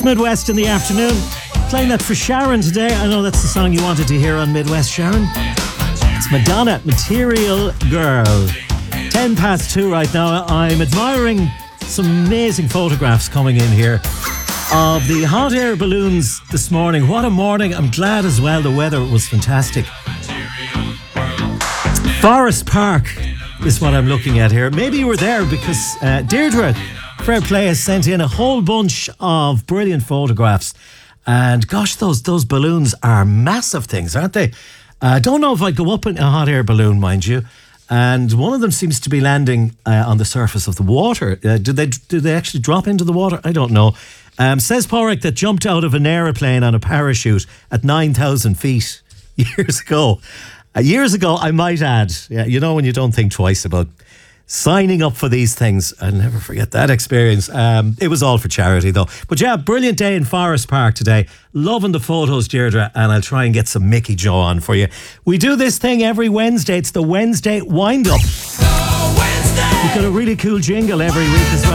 Midwest in the afternoon. Playing that for Sharon today. I know that's the song you wanted to hear on Midwest, Sharon. It's Madonna, Material Girl. 10 past 2 right now. I'm admiring some amazing photographs coming in here of the hot air balloons this morning. What a morning. I'm glad as well the weather was fantastic. Forest Park is what I'm looking at here. Maybe you were there because Deirdre, fair play, has sent in a whole bunch of brilliant photographs. And gosh, those balloons are massive things, aren't they? I don't know if I'd go up in a hot air balloon, mind you. And one of them seems to be landing on the surface of the water. Do they actually drop into the water? I don't know. Says Porrick that jumped out of an aeroplane on a parachute at 9,000 feet years ago. Years ago, I might add. Yeah, you know when you don't think twice about signing up for these things. I'll never forget that experience. It was all for charity though. But yeah, brilliant day in Forest Park today. Loving the photos, Deirdre, and I'll try and get some Mickey Joe on for you. We do this thing every Wednesday. It's the Wednesday Wind Up. We've got a really cool jingle every week as well.